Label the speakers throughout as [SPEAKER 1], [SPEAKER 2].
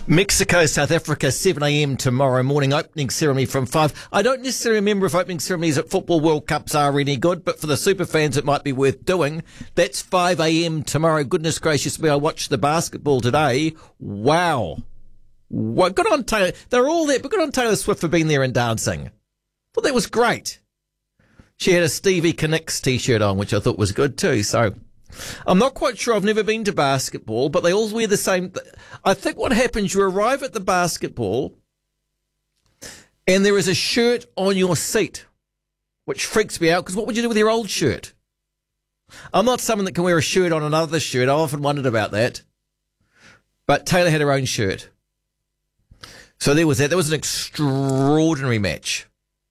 [SPEAKER 1] Mexico, South Africa, 7 a.m. tomorrow morning, opening ceremony from 5. I don't necessarily remember if opening ceremonies at Football World Cups are any good, but for the super fans it might be worth doing. That's 5 a.m. tomorrow. Goodness gracious me, I watched the basketball today. Wow. Good on Taylor. They're all there, but good on Taylor Swift for being there and dancing. Thought that was great. She had a Stevie Knicks t-shirt on, which I thought was good too, so... I'm not quite sure. I've never been to basketball, but they all wear the same. I think what happens, you arrive at the basketball and there is a shirt on your seat, which freaks me out because what would you do with your old shirt? I'm not someone that can wear a shirt on another shirt. I've often wondered about that. But Taylor had her own shirt. So there was that. That was an extraordinary match.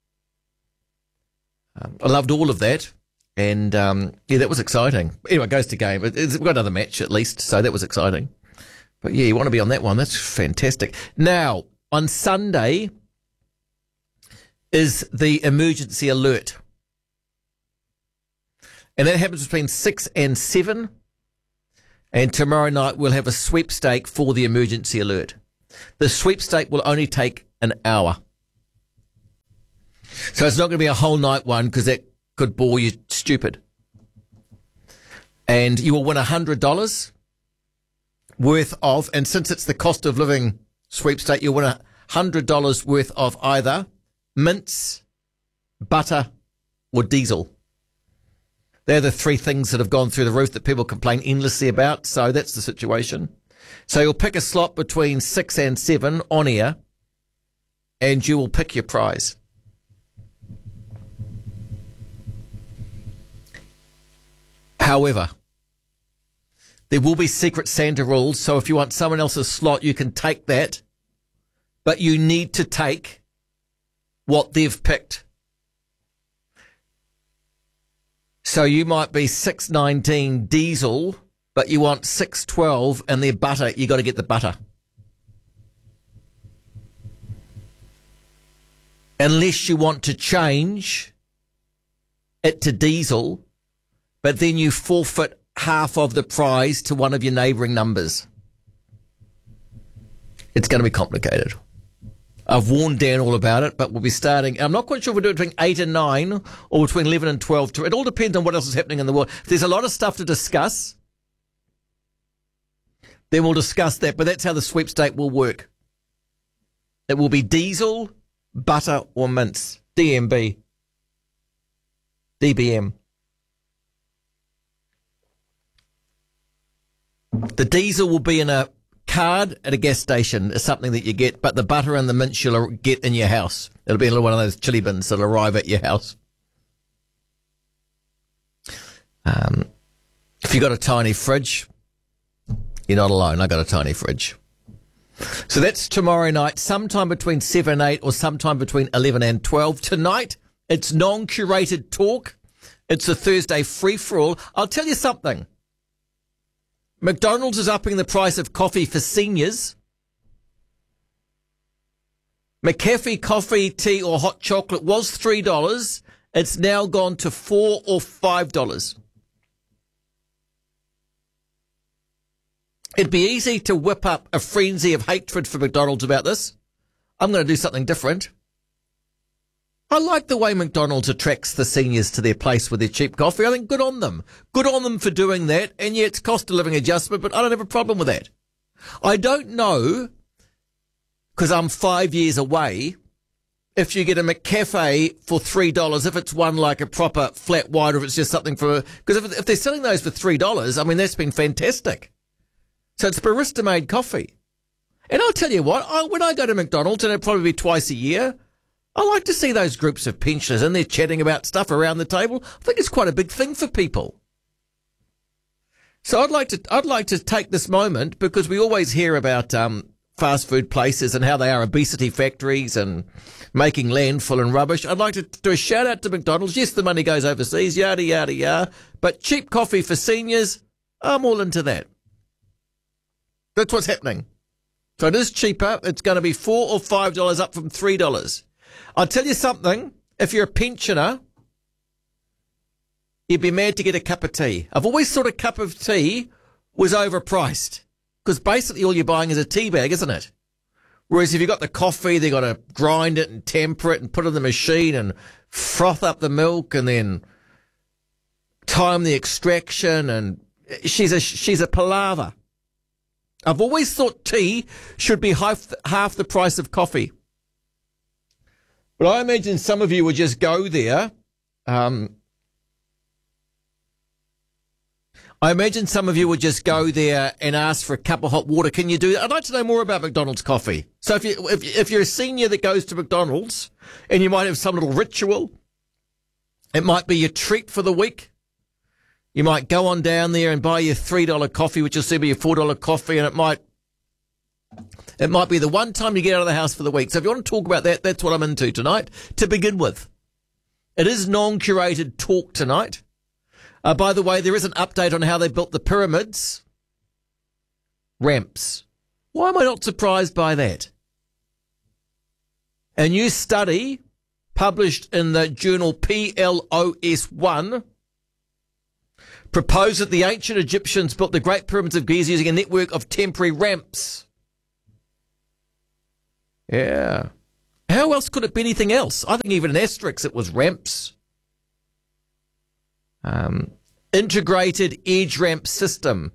[SPEAKER 1] I loved all of that. And, yeah, that was exciting. Anyway, it goes to game. We've got another match at least, so that was exciting. But, yeah, you want to be on that one. That's fantastic. Now, on Sunday is the emergency alert. And that happens between 6 and 7. And tomorrow night we'll have a sweepstake for the emergency alert. The sweepstake will only take an hour. So it's not going to be a whole night one because that could bore you stupid. And you will win $100 worth of, and since it's the cost of living sweepstake, you'll win $100 worth of either mince, butter, or diesel. They're the three things that have gone through the roof that people complain endlessly about, so that's the situation. So you'll pick a slot between 6 and 7 on air, and you will pick your prize. However, there will be Secret Santa rules, so if you want someone else's slot, you can take that, but you need to take what they've picked. So you might be 619 diesel, but you want 612 and their butter, you got to get the butter. Unless you want to change it to diesel, but then you forfeit half of the prize to one of your neighbouring numbers. It's going to be complicated. I've warned Dan all about it, but we'll be starting. I'm not quite sure if we'll do it between 8 and 9 or between 11 and 12. It all depends on what else is happening in the world. If there's a lot of stuff to discuss, then we'll discuss that, but that's how the sweepstake will work. It will be diesel, butter, or mince. DMB. DBM. The diesel will be in a card at a gas station, is something that you get, but the butter and the mince you'll get in your house. It'll be in one of those chili bins that'll arrive at your house. If you've got a tiny fridge, you're not alone. I've got a tiny fridge. So that's tomorrow night, sometime between 7 and 8 or sometime between 11 and 12. Tonight, it's non-curated talk. It's a Thursday free-for-all. I'll tell you something. McDonald's is upping the price of coffee for seniors. McCafe coffee, tea or hot chocolate was $3. It's now gone to $4 or $5. It'd be easy to whip up a frenzy of hatred for McDonald's about this. I'm going to do something different. I like the way McDonald's attracts the seniors to their place with their cheap coffee. I think good on them. Good on them for doing that. And yeah, it's cost of living adjustment, but I don't have a problem with that. I don't know, because I'm 5 years away, if you get a McCafe for $3, if it's one like a proper flat white or if it's just something for... Because if they're selling those for $3, I mean, that's been fantastic. So it's barista-made coffee. And I'll tell you what, when I go to McDonald's, and it'll probably be twice a year, I like to see those groups of pensioners and they're chatting about stuff around the table. I think it's quite a big thing for people. So I'd like to take this moment, because we always hear about fast food places and how they are obesity factories and making landfill and rubbish. I'd like to do a shout out to McDonald's. Yes, the money goes overseas, yada, yada, yada. But cheap coffee for seniors, I'm all into that. That's what's happening. So it is cheaper. It's going to be $4 or $5 up from $3. I'll tell you something, if you're a pensioner, you'd be mad to get a cup of tea. I've always thought a cup of tea was overpriced, because basically all you're buying is a tea bag, isn't it? Whereas if you've got the coffee, they've got to grind it and temper it and put it in the machine and froth up the milk and then time the extraction, and she's a palaver. I've always thought tea should be half the price of coffee. But I imagine some of you would just go there. I imagine some of you would just go there and ask for a cup of hot water. Can you do that? I'd like to know more about McDonald's coffee. So if you're a senior that goes to McDonald's and you might have some little ritual, it might be your treat for the week. You might go on down there and buy your $3 coffee, which will soon be your $4 coffee, and it might be the one time you get out of the house for the week. So if you want to talk about that, that's what I'm into tonight, to begin with. It is non-curated talk tonight. By the way, there is an update on how they built the pyramids. Ramps. Why am I not surprised by that? A new study published in the journal PLOS1 proposed that the ancient Egyptians built the Great Pyramids of Giza using a network of temporary ramps. Yeah. How else could it be anything else? I think even in Asterix it was ramps. Integrated edge ramp system.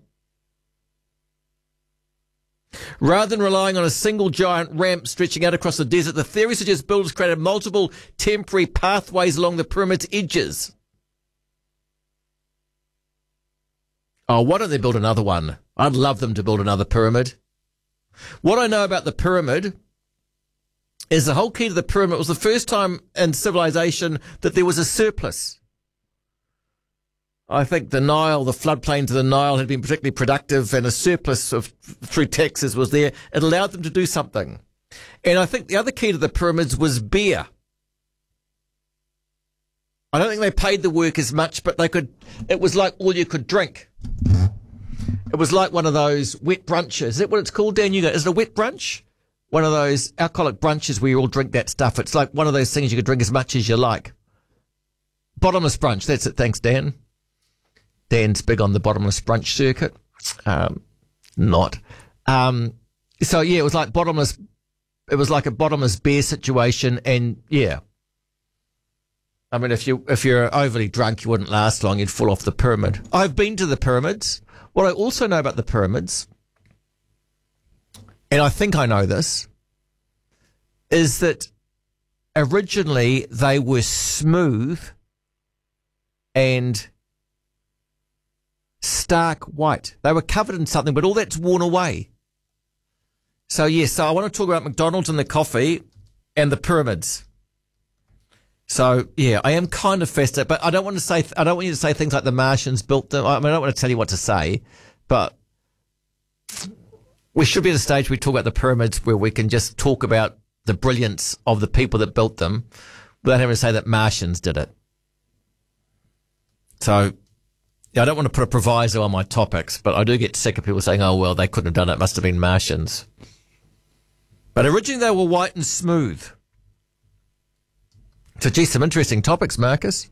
[SPEAKER 1] Rather than relying on a single giant ramp stretching out across the desert, the theory suggests builders created multiple temporary pathways along the pyramid's edges. Oh, why don't they build another one? I'd love them to build another pyramid. What I know about the pyramid is the whole key to the pyramid was the first time in civilization that there was a surplus. I think the Nile, the floodplains of the Nile had been particularly productive, and a surplus through taxes was there. It allowed them to do something. And I think the other key to the pyramids was beer. I don't think they paid the workers much, but it was like all you could drink. It was like one of those wet brunches. Is that what it's called, Dan? Is it a wet brunch? One of those alcoholic brunches where you all drink that stuff. It's like one of those things you could drink as much as you like. Bottomless brunch. That's it. Thanks, Dan. Dan's big on the bottomless brunch circuit. Not. So yeah, it was like a bottomless beer situation, and yeah. I mean, if you're overly drunk, you wouldn't last long. You'd fall off the pyramid. I've been to the pyramids. What I also know about the pyramids, and I think I know this, is that originally they were smooth and stark white. They were covered in something, but all that's worn away. So yes, so I want to talk about McDonald's and the coffee and the pyramids. So yeah, I am kind of fascinated, but I don't want you to say things like the Martians built them. I mean, I don't want to tell you what to say, but we should be at a stage where we talk about the pyramids where we can just talk about the brilliance of the people that built them without having to say that Martians did it. So yeah, I don't want to put a proviso on my topics, but I do get sick of people saying, oh, well, they couldn't have done it. It must have been Martians. But originally they were white and smooth. So, gee, some interesting topics, Marcus.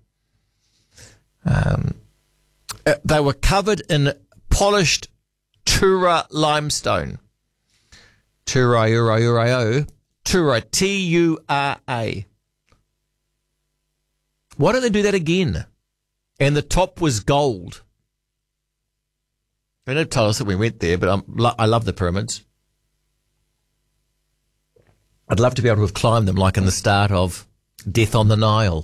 [SPEAKER 1] They were covered in polished Tura limestone. Tura, T-U-R-A. Why don't they do that again? And the top was gold. They don't tell us that we went there, but I love the pyramids. I'd love to be able to have climbed them like in the start of Death on the Nile.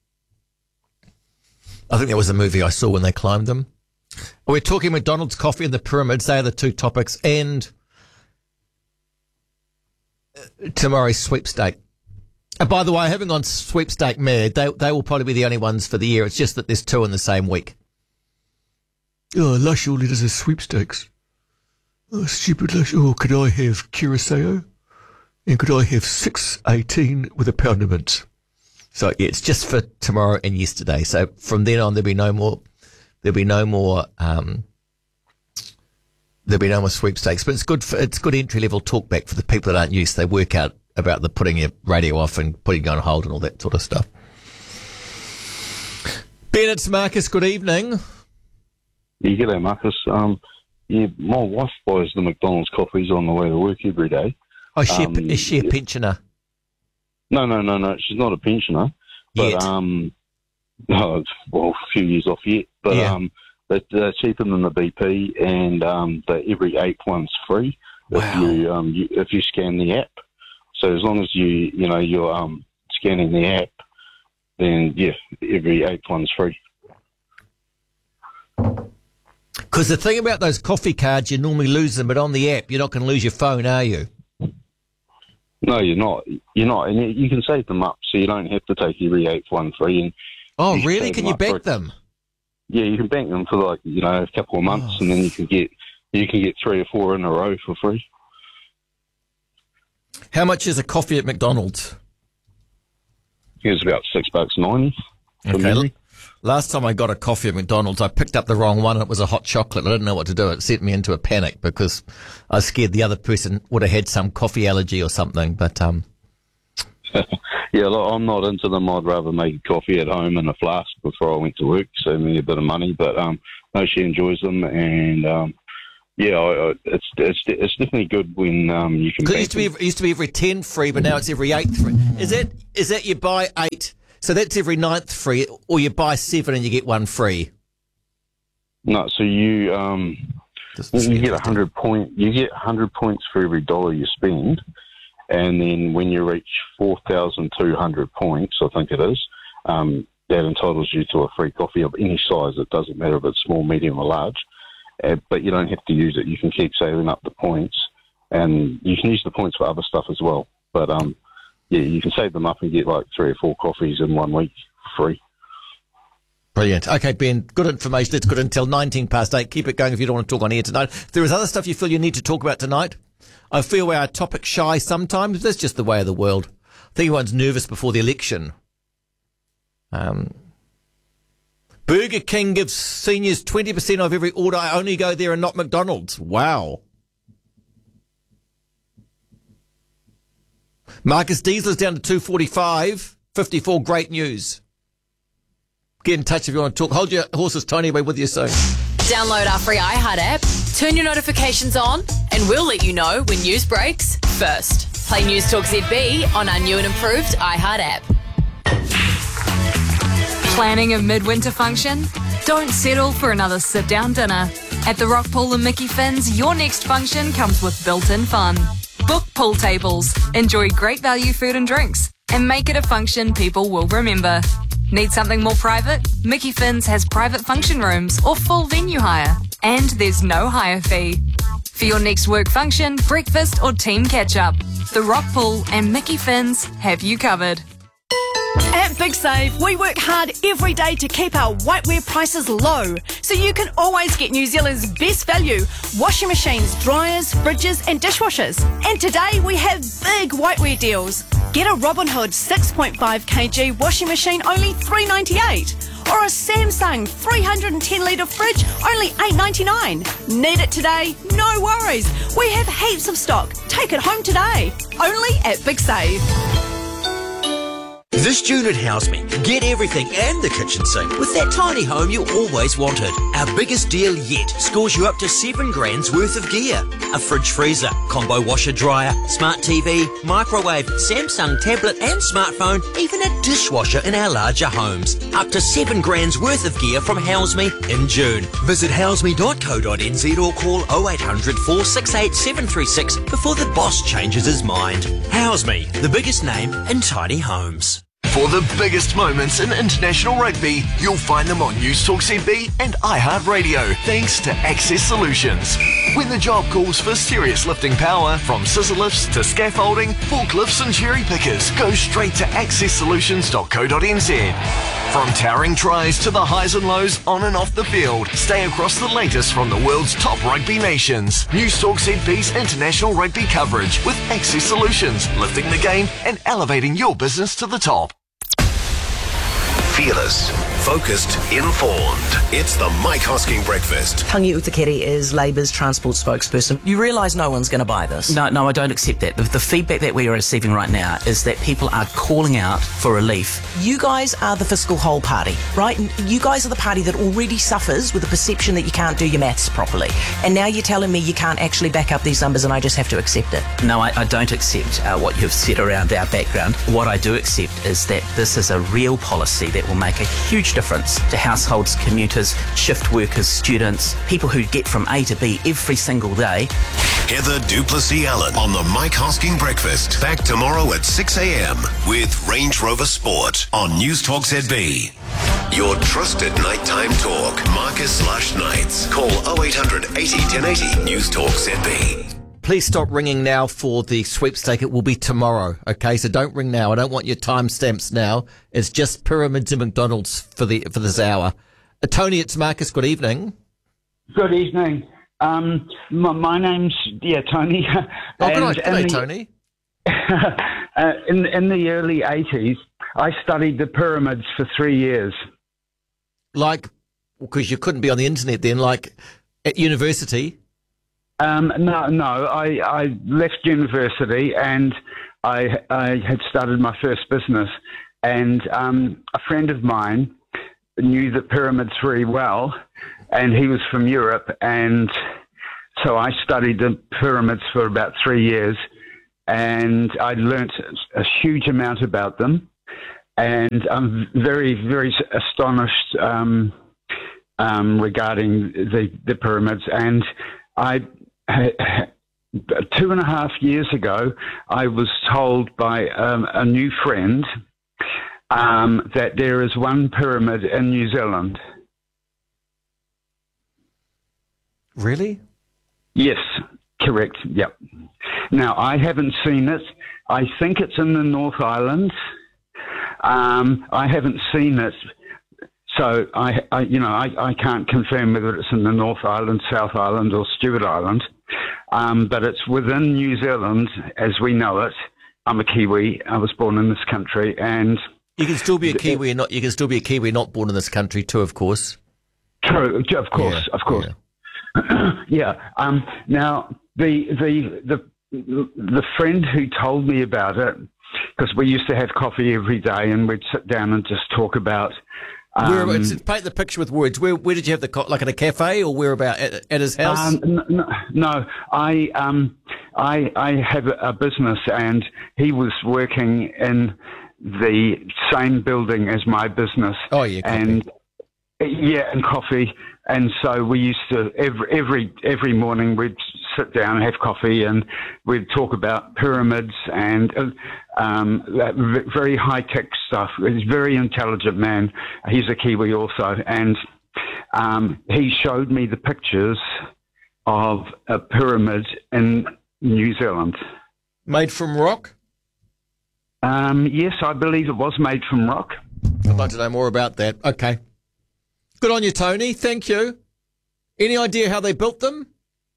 [SPEAKER 1] I think that was the movie I saw when they climbed them. We're talking McDonald's, coffee and the pyramids. They are the two topics. And tomorrow's sweepstake. And by the way, having gone sweepstake mad, they will probably be the only ones for the year. It's just that there's two in the same week. Oh, Lush only does a sweepstakes. Oh, stupid Lush. Oh, could I have Curacao? And could I have 618 with a pound of mince? So yeah, it's just for tomorrow and yesterday. So from then on, there'll be no more sweepstakes. But it's good entry level talkback for the people that aren't used. They work out about the putting your radio off and putting you on hold and all that sort of stuff. Ben, it's Marcus. Good evening.
[SPEAKER 2] Yeah, g'day, Marcus. My wife buys the McDonald's coffees on the way to work every day.
[SPEAKER 1] Oh, is she a pensioner?
[SPEAKER 2] No. She's not a pensioner. But,
[SPEAKER 1] Yet.
[SPEAKER 2] a few years off yet. But
[SPEAKER 1] Yeah.
[SPEAKER 2] they're cheaper than the BP, and every 8th one's free
[SPEAKER 1] Wow.
[SPEAKER 2] if you scan the app. So as long as you're scanning the app, then every 8th one's free.
[SPEAKER 1] Because the thing about those coffee cards, you normally lose them, but on the app, you're not going to lose your phone, are you?
[SPEAKER 2] No, you're not. And you can save them up, so you don't have to take every 8th one free. And
[SPEAKER 1] Oh,
[SPEAKER 2] you
[SPEAKER 1] really?
[SPEAKER 2] save
[SPEAKER 1] Can
[SPEAKER 2] them
[SPEAKER 1] you
[SPEAKER 2] up
[SPEAKER 1] bank them?
[SPEAKER 2] Yeah, you can bank them for a couple of months, and then you can get 3 or 4 in a row for free.
[SPEAKER 1] How much is a coffee at McDonald's?
[SPEAKER 2] I think it's about $6.90.
[SPEAKER 1] Okay. Last time I got a coffee at McDonald's, I picked up the wrong one, and it was a hot chocolate. I didn't know what to do. It sent me into a panic because I was scared the other person would have had some coffee allergy or something. But
[SPEAKER 2] Yeah, look, I'm not into them. I'd rather make coffee at home in a flask before I went to work, save me a bit of money. But no, she enjoys them, and it's definitely good when you can.
[SPEAKER 1] Because it used to be every 10 free, but now it's every 8th free. Is that you buy 8, so that's every 9th free, or you buy 7 and you get 1 free?
[SPEAKER 2] No, so you get 100 points. You get 100 points for every $1 you spend, and then when you reach 4,200 points, I think it is, that entitles you to a free coffee of any size. It doesn't matter if it's small, medium, or large. But you don't have to use it. You can keep saving up the points, and you can use the points for other stuff as well. But you can save them up and get 3 or 4 coffees in 1 week free.
[SPEAKER 1] Brilliant. Okay, Ben, good information. That's good until 8:19. Keep it going if you don't want to talk on air tonight. If there is other stuff you feel you need to talk about tonight, I feel we are topic shy sometimes. That's just the way of the world. I think everyone's nervous before the election. Burger King gives seniors 20% off every order. I only go there and not McDonald's. Wow. Marcus Diesel's down to 245.54. Great news. Get in touch if you want to talk. Hold your horses, Tony. We're with you soon.
[SPEAKER 3] Download our free iHeart app, turn your notifications on, and we'll let you know when news breaks first. Play News Talk ZB on our new and improved iHeart app. Planning a midwinter function? Don't settle for another sit-down dinner. At the Rock Pool and Mickey Finn's, your next function comes with built-in fun. Book pool tables, enjoy great value food and drinks, and make it a function people will remember. Need something more private? Mickey Finn's has private function rooms or full venue hire, and there's no hire fee. For your next work function, breakfast or team catch-up, the Rock Pool and Mickey Finn's have you covered.
[SPEAKER 4] At Big Save, we work hard every day to keep our whiteware prices low, so you can always get New Zealand's best value: washing machines, dryers, fridges and dishwashers. And today we have big whiteware deals. Get a Robin Hood 6.5 kg washing machine, only $3.98. Or a Samsung 310 litre fridge, only $8.99. Need it today? No worries. We have heaps of stock. Take it home today. Only at Big Save.
[SPEAKER 5] This June at House Me, get everything and the kitchen sink with that tiny home you always wanted. Our biggest deal yet scores you up to $7,000 worth of gear. A fridge freezer, combo washer dryer, smart TV, microwave, Samsung tablet and smartphone, even a dishwasher in our larger homes. Up to $7,000 worth of gear from House Me in June. Visit houseme.co.nz or call 0800 468 736 before the boss changes his mind. House Me, the biggest name in tiny homes.
[SPEAKER 6] For the biggest moments in international rugby, you'll find them on News Talk ZB and iHeartRadio, thanks to Access Solutions. When the job calls for serious lifting power, from scissor lifts to scaffolding, forklifts and cherry pickers, go straight to accesssolutions.co.nz. From towering tries to the highs and lows on and off the field, stay across the latest from the world's top rugby nations. News Talk ZB's international rugby coverage with Access Solutions, lifting the game and elevating your business to the top.
[SPEAKER 7] Feel us, Focused, informed. It's the Mike Hosking Breakfast.
[SPEAKER 8] Tangi Utakere is Labour's transport spokesperson. You realise no one's going to buy this?
[SPEAKER 9] No, I don't accept that. The feedback that we are receiving right now is that people are calling out for relief.
[SPEAKER 8] You guys are the fiscal whole party, right? You guys are the party that already suffers with the perception that you can't do your maths properly. And now you're telling me you can't actually back up these numbers and I just have to accept it.
[SPEAKER 9] No, I don't accept what you've said around our background. What I do accept is that this is a real policy that will make a huge difference to households, commuters, shift workers, students, people who get from A to B every single day.
[SPEAKER 7] Heather Duplessis Allen on the Mike Hosking Breakfast. Back tomorrow at 6 a.m. with Range Rover Sport on News Talk ZB. Your trusted nighttime talk. Marcus/Knights. Call 0800 80 1080 News Talk ZB.
[SPEAKER 1] Please stop ringing now for the sweepstake. It will be tomorrow, okay? So don't ring now. I don't want your timestamps now. It's just pyramids and McDonald's for this hour. Tony, it's Marcus. Good evening.
[SPEAKER 10] Good evening. My name's Tony.
[SPEAKER 1] Oh, good day, Tony.
[SPEAKER 10] In the early 80s, I studied the pyramids for 3 years.
[SPEAKER 1] Because you couldn't be on the internet then, at university?
[SPEAKER 10] No. I left university and I had started my first business. And a friend of mine knew the pyramids very well, and he was from Europe. And so I studied the pyramids for about 3 years, and I learnt a huge amount about them. And I'm very, very astonished regarding the pyramids. And 2.5 years ago, I was told by a new friend that there is one pyramid in New Zealand.
[SPEAKER 1] Really?
[SPEAKER 10] Yes, correct. Yep. Now, I haven't seen it. I think it's in the North Island. I haven't seen it. So I can't confirm whether it's in the North Island, South Island, or Stewart Island, but it's within New Zealand as we know it. I'm a Kiwi. I was born in this country, and
[SPEAKER 1] you can still be a Kiwi, and you can still be a Kiwi not born in this country too, of course.
[SPEAKER 10] True, of course, of course. Yeah. Now the friend who told me about it, because we used to have coffee every day, and we'd sit down and just talk about.
[SPEAKER 1] Paint the picture with words. Where did you have the at a cafe or where about at his house?
[SPEAKER 10] No, I have a business, and he was working in the same building as my business.
[SPEAKER 1] Oh yeah, coffee.
[SPEAKER 10] And coffee. And so we used to every morning we'd sit down and have coffee, and we'd talk about pyramids and very high tech stuff. He's a very intelligent man. He's a Kiwi also, and he showed me the pictures of a pyramid in New Zealand.
[SPEAKER 1] Made from rock?
[SPEAKER 10] Yes, I believe it was made from rock.
[SPEAKER 1] I'd like to know more about that. Okay. Good on you, Tony. Thank you. Any idea how they built them?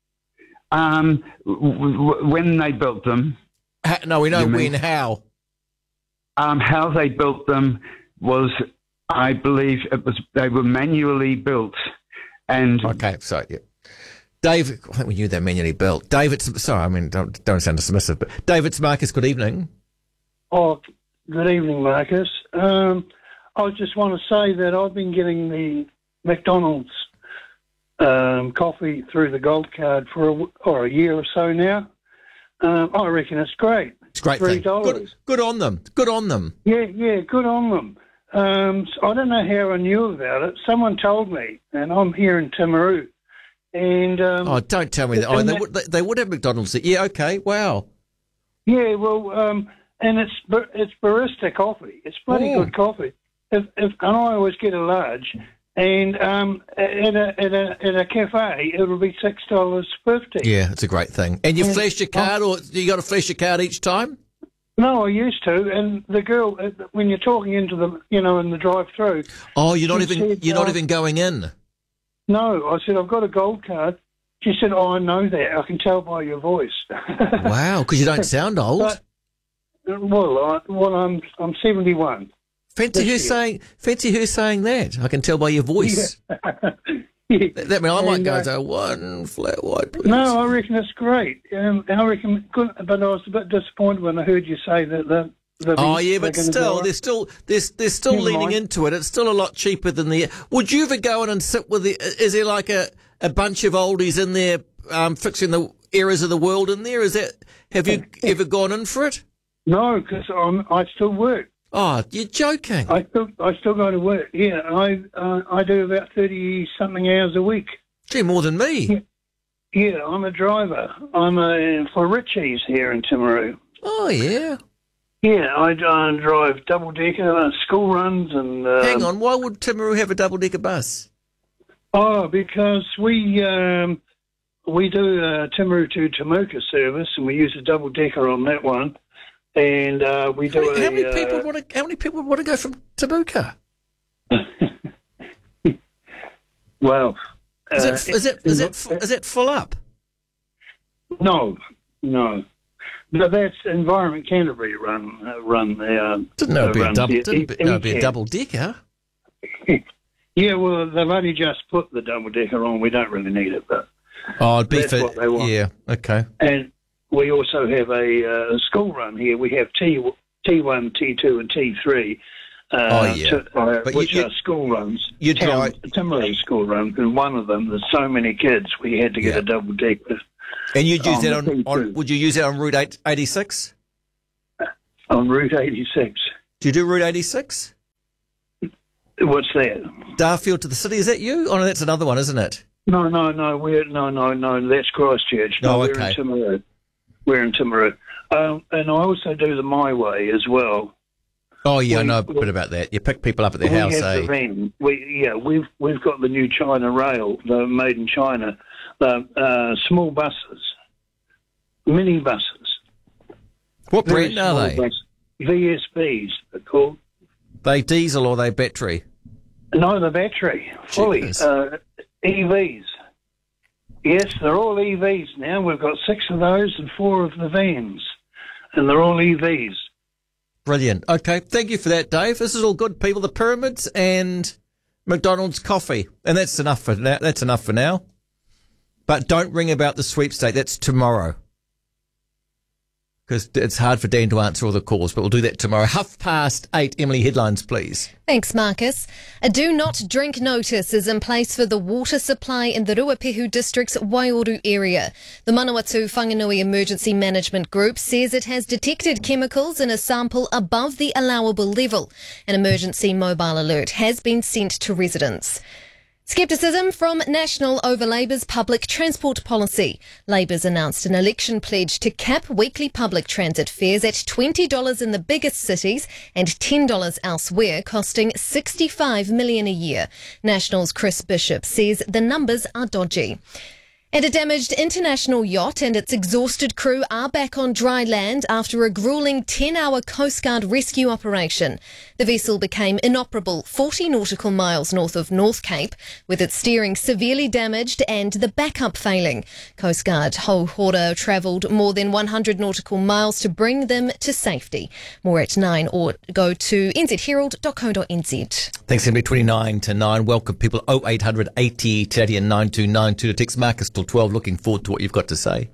[SPEAKER 10] When they built them.
[SPEAKER 1] No, we know when. How?
[SPEAKER 10] How they built them was, I believe, they were manually built. And
[SPEAKER 1] okay, so yeah. Dave, I think we knew they're manually built. David, sorry, I mean, don't sound dismissive, but David Marcus, good evening.
[SPEAKER 11] Oh, good evening, Marcus. I just want to say that I've been getting the McDonald's coffee through the Gold Card for a year or so now. I reckon it's great.
[SPEAKER 1] It's great. $3. Good on them. Good on them.
[SPEAKER 11] Yeah, good on them. So I don't know how I knew about it. Someone told me, and I'm here in Timaru. And
[SPEAKER 1] don't tell me that. They would have McDonald's. Yeah, okay. Wow.
[SPEAKER 11] Yeah, well, and it's barista coffee. It's bloody good coffee. And I always get a large, and at a cafe it'll be $6.50.
[SPEAKER 1] Yeah, it's a great thing. And you flash your card, or you got to flash your card each time?
[SPEAKER 11] No, I used to. And the girl, when you're talking into the, in the drive-through.
[SPEAKER 1] Oh, you're not even going in.
[SPEAKER 11] No, I said I've got a Gold Card. She said, "Oh, I know that. I can tell by your voice."
[SPEAKER 1] Wow, because you don't sound old.
[SPEAKER 11] I'm 71.
[SPEAKER 1] Fancy who's saying that. I can tell by your voice.
[SPEAKER 11] Yeah.
[SPEAKER 1] That means I might go to one flat white, please.
[SPEAKER 11] No, I reckon it's great. I reckon good, but I was a bit disappointed when I heard you say that the
[SPEAKER 1] but still, they're still leaning into it. It's still a lot cheaper than the. Would you ever go in and sit with the? Is there like a bunch of oldies in there fixing the errors of the world in there? Is that? Have you ever gone in for it?
[SPEAKER 11] No, because I still work.
[SPEAKER 1] Oh, you're joking.
[SPEAKER 11] I still go to work. Yeah, I do about 30-something hours a week.
[SPEAKER 1] Gee, more than me.
[SPEAKER 11] Yeah, I'm a driver. I'm for Ritchie's here in Timaru.
[SPEAKER 1] Oh, yeah.
[SPEAKER 11] Yeah, I drive double-decker school runs and...
[SPEAKER 1] Hang on, why would Timaru have a double-decker bus?
[SPEAKER 11] Oh, because we do a Timaru to Temuka service, and we use a double-decker on that one. And we do
[SPEAKER 1] how many people want to go from Temuka?
[SPEAKER 11] Well,
[SPEAKER 1] is it full up?
[SPEAKER 11] No. No, that's Environment Canterbury run there.
[SPEAKER 1] Didn't know it'd be a double decker.
[SPEAKER 11] Yeah, well, they've only just put the double decker on. We don't really need it, but
[SPEAKER 1] it'd be
[SPEAKER 11] that's what they want.
[SPEAKER 1] Yeah, okay.
[SPEAKER 11] And we also have a school run here. We have T1, T2, and T3. Which are school runs. Timaru school runs, and one of them, there's so many kids, we had to get a double decker.
[SPEAKER 1] And you'd use that on would you use that on Route 86?
[SPEAKER 11] On Route 86.
[SPEAKER 1] Do you do Route 86?
[SPEAKER 11] What's that?
[SPEAKER 1] Darfield to the city, is that you? Oh, no, that's another one, isn't it?
[SPEAKER 11] No, that's Christchurch. No,
[SPEAKER 1] okay.
[SPEAKER 11] We're in Timaru. We're in Timaru. And I also do the My Way as well.
[SPEAKER 1] Oh, yeah, I know a bit about that. You pick people up at their house,
[SPEAKER 11] have the van. We've got the new China Rail, the made in China, the small buses, mini buses.
[SPEAKER 1] What brand are they?
[SPEAKER 11] VSBs, they're called.
[SPEAKER 1] They diesel or they battery?
[SPEAKER 11] No, the battery, fully. EVs. Yes, they're all EVs now. We've got 6 of those and 4 of the vans, and they're all EVs.
[SPEAKER 1] Brilliant. Okay, thank you for that, Dave. This is all good, people. The Pyramids and McDonald's coffee, and that's enough for now. That's enough for now. But don't ring about the sweepstake. That's tomorrow, because it's hard for Dan to answer all the calls. But we'll do that tomorrow. 8:30. Emily, headlines, please.
[SPEAKER 12] Thanks, Marcus. A do not drink notice is in place for the water supply in the Ruapehu District's Waioro area. The Manawatu Whanganui Emergency Management Group says it has detected chemicals in a sample above the allowable level. An emergency mobile alert has been sent to residents. Scepticism from National over Labour's public transport policy. Labour's announced an election pledge to cap weekly public transit fares at $20 in the biggest cities and $10 elsewhere, costing $65 million a year. National's Chris Bishop says the numbers are dodgy. And a damaged international yacht and its exhausted crew are back on dry land after a gruelling 10-hour Coast Guard rescue operation. The vessel became inoperable 40 nautical miles north of North Cape, with its steering severely damaged and the backup failing. Coast Guard Hauhora travelled more than 100 nautical miles to bring them to safety. More at 9 or go to nzherald.co.nz.
[SPEAKER 1] Thanks, Emily. 29 to 9. Welcome, people. 0800 80 Teddy and 9292 to text Marcus till 12. Looking forward to what you've got to say.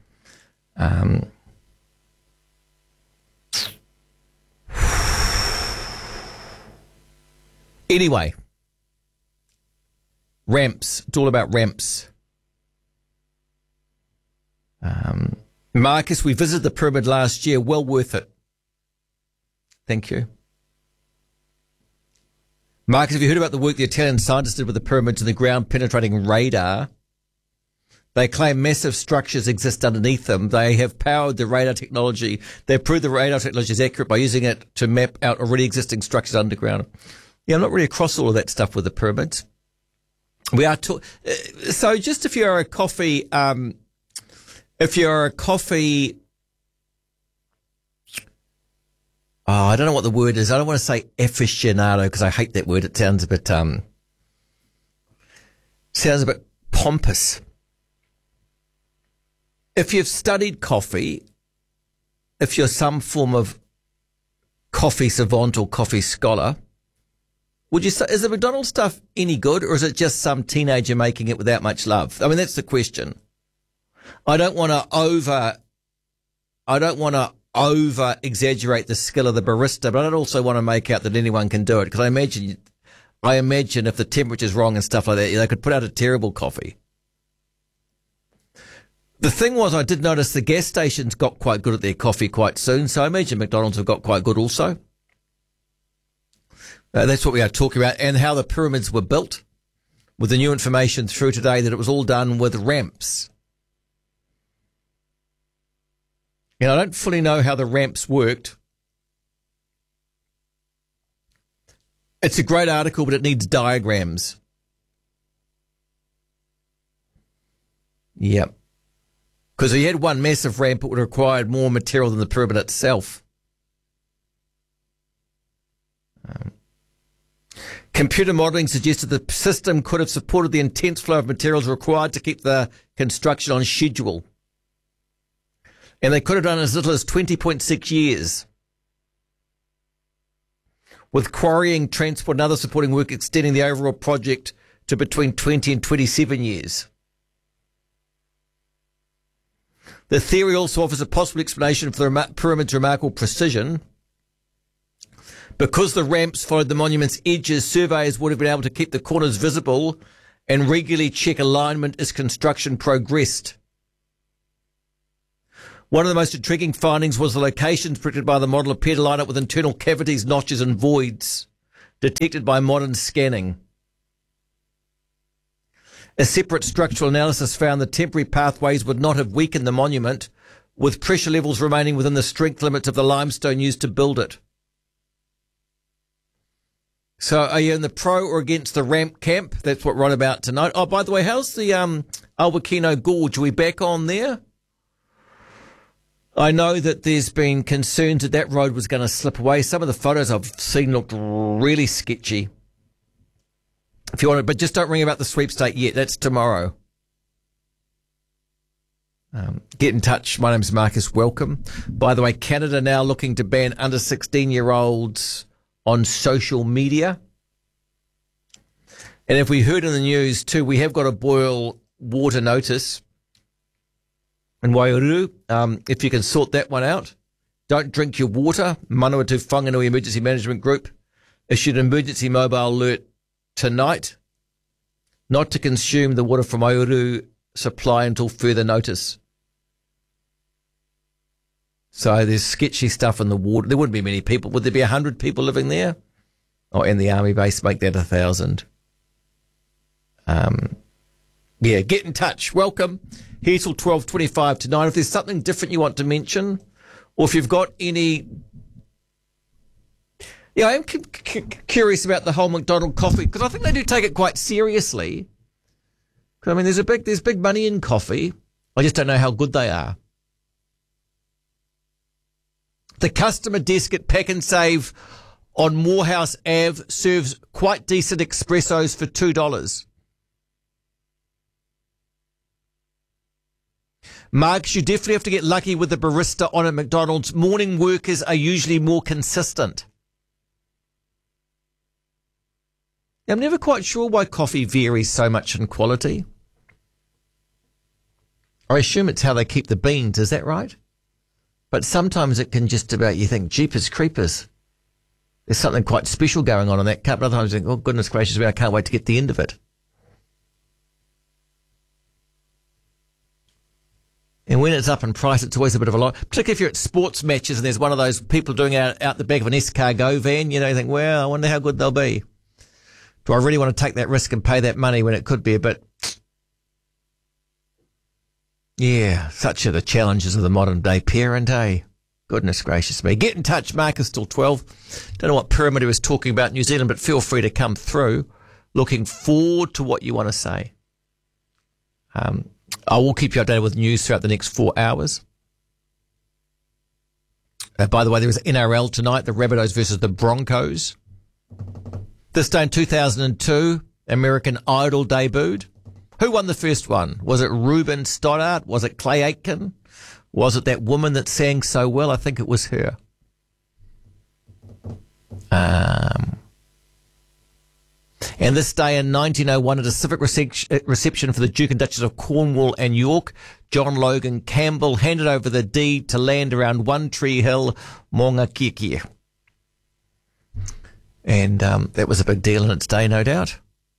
[SPEAKER 1] Anyway, ramps. It's all about ramps. Marcus, we visited the pyramid last year. Well worth it. Thank you. Marcus, have you heard about the work the Italian scientists did with the pyramids and the ground-penetrating radar? They claim massive structures exist underneath them. They have powered the radar technology. They proved the radar technology is accurate by using it to map out already existing structures underground. Yeah, I'm not really across all of that stuff with the pyramids. We are so just if you're a coffee, I don't know what the word is. I don't want to say aficionado because I hate that word. It sounds a bit pompous. If you've studied coffee, if you're some form of coffee savant or coffee scholar, Would you say, is the McDonald's stuff any good, or is it just some teenager making it without much love? I mean, that's the question. I don't want to over exaggerate the skill of the barista, but I don't also want to make out that anyone can do it, because I imagine if the temperature's wrong and stuff like that, they could put out a terrible coffee. The thing was, I did notice the gas stations got quite good at their coffee quite soon, so I imagine McDonald's have got quite good also. That's what we are talking about, and how the pyramids were built, with the new information through today that it was all done with ramps. And I don't fully know how the ramps worked. It's a great article, but it needs diagrams. Yep. Because if you had one massive ramp, it would have required more material than the pyramid itself. Computer modelling suggested the system could have supported the intense flow of materials required to keep the construction on schedule. And they could have done as little as 20.6 years. With quarrying, transport and other supporting work extending the overall project to between 20 and 27 years. The theory also offers a possible explanation for the pyramid's remarkable precision. Because the ramps followed the monument's edges, surveyors would have been able to keep the corners visible and regularly check alignment as construction progressed. One of the most intriguing findings was the locations predicted by the model appear to line up with internal cavities, notches and voids detected by modern scanning. A separate structural analysis found the temporary pathways would not have weakened the monument, with pressure levels remaining within the strength limits of the limestone used to build it. So are you in the pro or against the ramp camp? That's what we're on about tonight. Oh, by the way, how's the Awakino Gorge? Are we back on there? I know that there's been concerns that road was going to slip away. Some of the photos I've seen looked really sketchy. If you want to, but just don't ring about the sweepstake yet. That's tomorrow. Get in touch. My name's Marcus. Welcome. By the way, Canada now looking to ban under 16-year-olds on social media. And if we heard in the news too, we have got a boil water notice in Waiouru. If you can sort that one out. Don't drink your water. Manawatu Whanganui Emergency Management Group issued an emergency mobile alert tonight not to consume the water from Waiouru supply until further notice. So there's sketchy stuff in the water. There wouldn't be many people. Would there be 100 people living there? Oh, and the army base, make that 1,000. Yeah, get in touch. Welcome. Here till 12:25 tonight. If there's something different you want to mention, or if you've got any... Yeah, I am curious about the whole McDonald coffee, because I think they do take it quite seriously. I mean, there's big money in coffee. I just don't know how good they are. The customer desk at Pack and Save on Morehouse Ave serves quite decent espressos for $2. Marks, you definitely have to get lucky with the barista on at McDonald's. Morning workers are usually more consistent. I'm never quite sure why coffee varies so much in quality. I assume it's how they keep the beans, is that right? But sometimes it can just about, you think, jeepers creepers. There's something quite special going on in that cup. Other times you think, oh, goodness gracious me, I can't wait to get the end of it. And when it's up in price, it's always a bit of a lot, particularly if you're at sports matches and there's one of those people doing it out the back of an escargot van, you know, you think, well, I wonder how good they'll be. Do I really want to take that risk and pay that money when it could be a bit... Yeah, such are the challenges of the modern day parent, eh? Goodness gracious me. Get in touch, Marcus, till 12. Don't know what pyramid he was talking about in New Zealand, but feel free to come through. Looking forward to what you want to say. I will keep you updated with news throughout the next 4 hours. By the way, there is NRL tonight, the Rabbitohs versus the Broncos. This day in 2002, American Idol debuted. Who won the first one? Was it Ruben Stoddart? Was it Clay Aitken? Was it that woman that sang so well? I think it was her. And this day in 1901 at a civic reception for the Duke and Duchess of Cornwall and York, John Logan Campbell handed over the deed to land around One Tree Hill, Maungakiekie. And that was a big deal in its day, no doubt.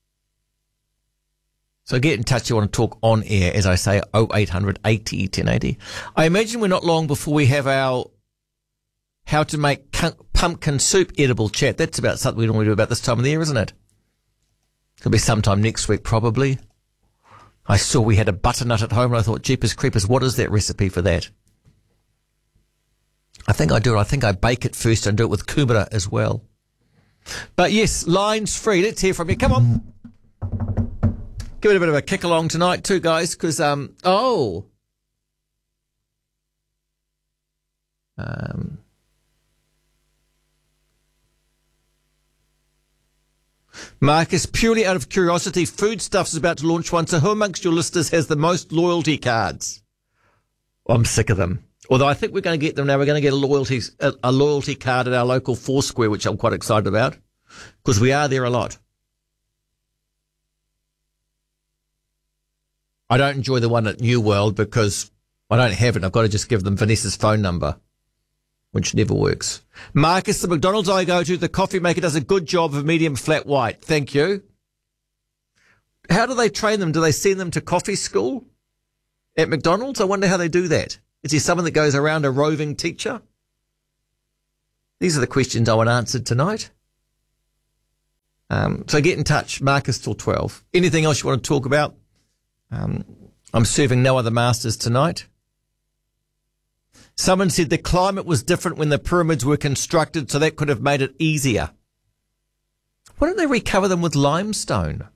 [SPEAKER 1] So get in touch if you want to talk on air, as I say, 0800 80 1080. I imagine we're not long before we have our how to make pumpkin soup edible chat. That's about something we normally do about this time of the year, isn't it? It'll be sometime next week, probably. I saw we had a butternut at home, and I thought, jeepers creepers, what is that recipe for that? I think I do it. I think I bake it first and do it with kumara as well. But yes, lines free. Let's hear from you. Come on. Give it a bit of a kick along tonight too, guys, because, Marcus, purely out of curiosity, Foodstuffs is about to launch one, so who amongst your listeners has the most loyalty cards? I'm sick of them. Although I think we're going to get them now. We're going to get a loyalty card at our local Foursquare, which I'm quite excited about, because we are there a lot. I don't enjoy the one at New World because I don't have it. I've got to just give them Vanessa's phone number, which never works. Marcus, the McDonald's I go to, the coffee maker does a good job of medium flat white. Thank you. How do they train them? Do they send them to coffee school at McDonald's? I wonder how they do that. Is he someone that goes around a roving teacher? These are the questions I want answered tonight. So get in touch, Marcus till 12. Anything else you want to talk about? I'm serving no other masters tonight. Someone said the climate was different when the pyramids were constructed, so that could have made it easier. Why don't they recover them with limestone?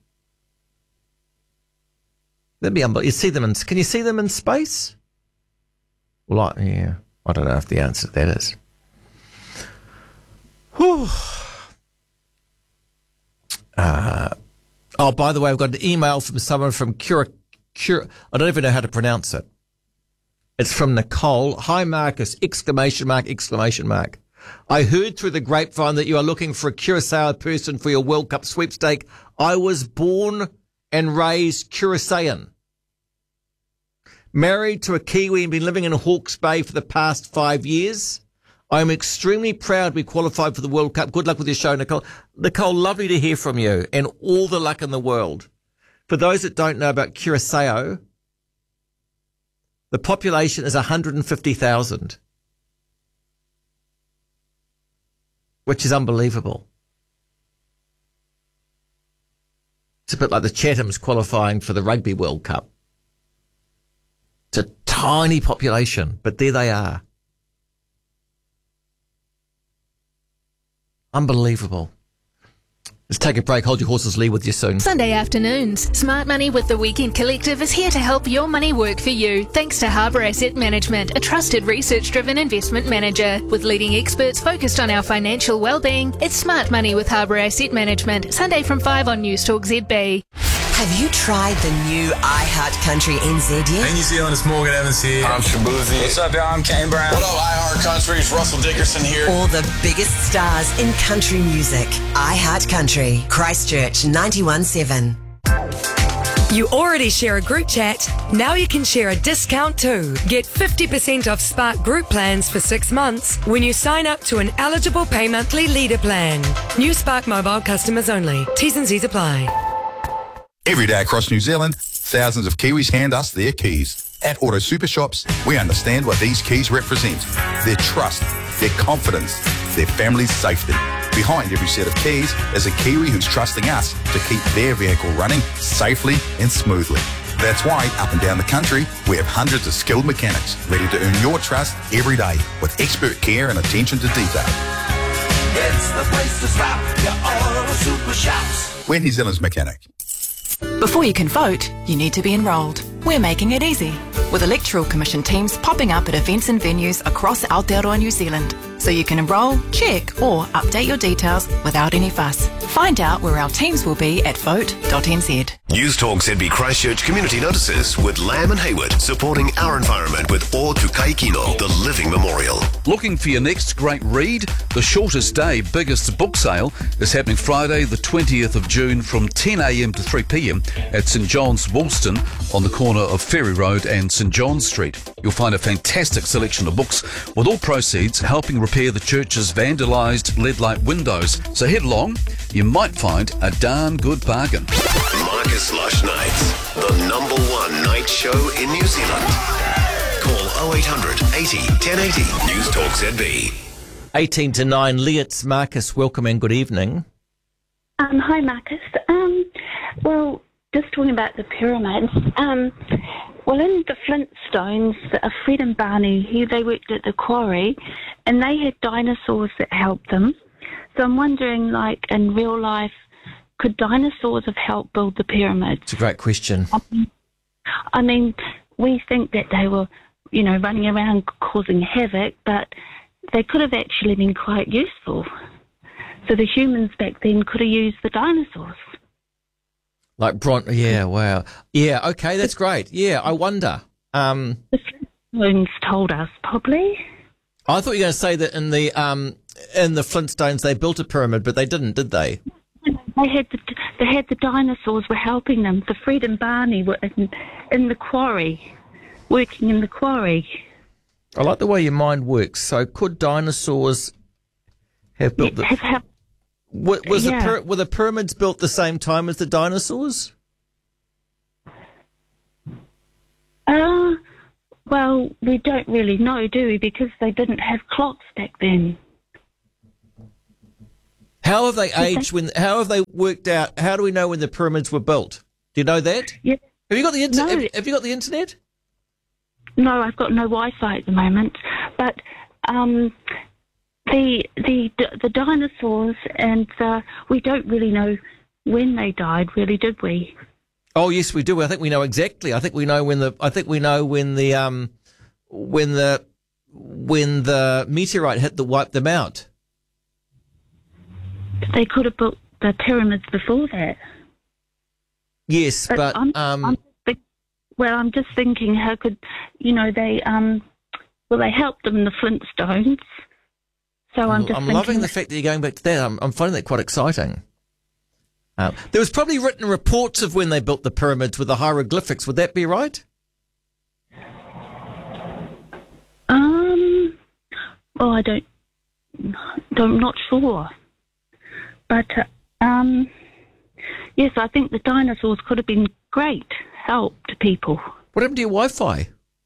[SPEAKER 1] That'd be unbelievable. You see them can you see them in space? Well, I don't know if the answer to that is. Whew. By the way, I've got an email from someone from Cura. I don't even know how to pronounce it. It's from Nicole. Hi, Marcus! ! I heard through the grapevine that you are looking for a Curacao person for your World Cup sweepstake. I was born and raised Curaçaoan. Married to a Kiwi and been living in Hawke's Bay for the past 5 years. I am extremely proud we qualified for the World Cup. Good luck with your show, Nicole. Nicole, lovely to hear from you, and all the luck in the world. For those that don't know about Curaçao, the population is 150,000, which is unbelievable. It's a bit like the Chathams qualifying for the Rugby World Cup. It's a tiny population, but there they are. Unbelievable. Let's take a break. Hold your horses, Lee, with you soon.
[SPEAKER 13] Sunday afternoons. Smart Money with the Weekend Collective is here to help your money work for you. Thanks to Harbour Asset Management, a trusted research-driven investment manager. With leading experts focused on our financial well-being, it's Smart Money with Harbour Asset Management. Sunday from 5 on News Talk ZB.
[SPEAKER 14] Have you tried the new iHeart Country NZ yet?
[SPEAKER 15] Hey New Zealand, it's Morgan Evans here. I'm Shabuzi. What's up, y'all? I'm Kane Brown. What up, iHeart Country? It's Russell Dickerson here.
[SPEAKER 14] All the biggest stars in country music. iHeart Country. Christchurch 91.7.
[SPEAKER 16] You already share a group chat. Now you can share a discount too. Get 50% off Spark group plans for 6 months when you sign up to an eligible pay monthly leader plan. New Spark Mobile customers only. T's and C's apply.
[SPEAKER 17] Every day across New Zealand, thousands of Kiwis hand us their keys. At Auto Super Shops, we understand what these keys represent. Their trust, their confidence, their family's safety. Behind every set of keys is a Kiwi who's trusting us to keep their vehicle running safely and smoothly. That's why up and down the country, we have hundreds of skilled mechanics ready to earn your trust every day with expert care and attention to detail.
[SPEAKER 18] It's the place to stop, your Auto Super Shops.
[SPEAKER 17] We're New Zealand's mechanic.
[SPEAKER 19] Before you can vote, you need to be enrolled. We're making it easy, with Electoral Commission teams popping up at events and venues across Aotearoa New Zealand, so you can enrol, check or update your details without any fuss. Find out where our teams will be at vote.nz.
[SPEAKER 7] News Talk ZB Christchurch community notices with Lamb and Hayward, supporting our environment with O Tukai Kino, the living memorial.
[SPEAKER 20] Looking for your next great read? The Shortest Day, Biggest Book Sale is happening Friday the 20th of June from 10 a.m. to 3 p.m. at St John's Woolston on the corner of Ferry Road and St John's Street. You'll find a fantastic selection of books with all proceeds helping repair the church's vandalised lead light windows. So head along, you might find a darn good bargain.
[SPEAKER 7] Marcus Lush Nights, the #1 night show in New Zealand. Call 0800 80 1080 News Talk ZB.
[SPEAKER 1] 18 to 9, Leitz, Marcus, welcome and good evening.
[SPEAKER 21] Hi, Marcus. Well, just talking about the pyramids. Well, in the Flintstones, Fred and Barney, they worked at the quarry, and they had dinosaurs that helped them. So I'm wondering, like, in real life, could dinosaurs have helped build the pyramids?
[SPEAKER 1] It's a great question.
[SPEAKER 21] I mean, we think that they were, running around causing havoc, but they could have actually been quite useful. So the humans back then could have used the dinosaurs.
[SPEAKER 1] Like yeah, wow. Yeah, okay, that's great. Yeah, I wonder.
[SPEAKER 21] The Flintstones told us, probably.
[SPEAKER 1] I thought you were going to say that in the Flintstones they built a pyramid, but they didn't, did they?
[SPEAKER 21] They had the dinosaurs were helping them. The Fred and Barney were in the quarry, working in the quarry.
[SPEAKER 1] I like the way your mind works. So could dinosaurs have built were the pyramids built the same time as the dinosaurs?
[SPEAKER 21] Well, we don't really know, do we? Because they didn't have clocks back then.
[SPEAKER 1] How have they aged? How have they worked out? How do we know when the pyramids were built? Do you know that?
[SPEAKER 21] Yeah.
[SPEAKER 1] Have you got the internet?
[SPEAKER 21] No.
[SPEAKER 1] Have you got the internet?
[SPEAKER 21] No, I've got no Wi-Fi at the moment. But the dinosaurs, and we don't really know when they died, really, did we?
[SPEAKER 1] Oh yes, we do. I think we know exactly. I think we know when the meteorite hit that wiped them out.
[SPEAKER 21] They could have built the pyramids before that.
[SPEAKER 1] Yes, but
[SPEAKER 21] I'm just thinking, how could they they helped them in the Flintstones. So I'm
[SPEAKER 1] loving the fact that you're going back to that. I'm finding that quite exciting. There was probably written reports of when they built the pyramids with the hieroglyphics. Would that be right?
[SPEAKER 21] Well, I'm not sure. But, yes, I think the dinosaurs could have been great help to people.
[SPEAKER 1] What happened to your Wi-Fi?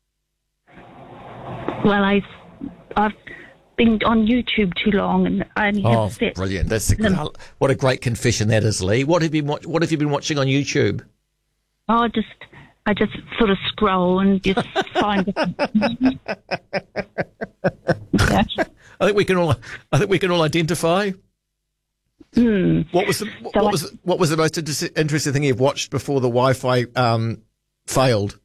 [SPEAKER 21] Well, I've been on YouTube too long, and I only have set.
[SPEAKER 1] Brilliant! What a great confession that is, Lee. What have you been watching on YouTube?
[SPEAKER 21] Oh, I just sort of scroll and just find different. Yeah.
[SPEAKER 1] I think we can all identify. What was the most interesting thing you've watched before the Wi-Fi failed?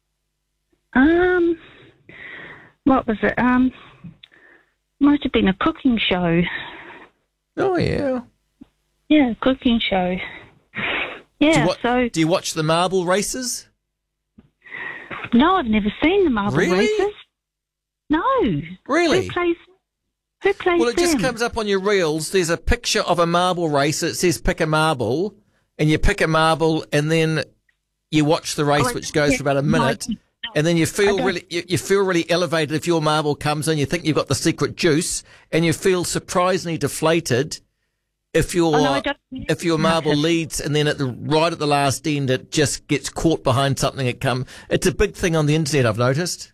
[SPEAKER 21] What was it? Might have been a cooking show.
[SPEAKER 1] Oh yeah.
[SPEAKER 21] Yeah, cooking show. Yeah.
[SPEAKER 1] Do you watch the marble races?
[SPEAKER 21] No, I've never seen the marble races. No.
[SPEAKER 1] Really?
[SPEAKER 21] Who plays
[SPEAKER 1] Well, it
[SPEAKER 21] them?
[SPEAKER 1] just comes up on your reels. There's a picture of a marble race. It says pick a marble, and you pick a marble, and then you watch the race, which goes for about a minute, and then you feel really elevated if your marble comes in. You think you've got the secret juice, and you feel surprisingly deflated if your marble leads, and then right at the last end, it just gets caught behind something. It's a big thing on the internet, I've noticed.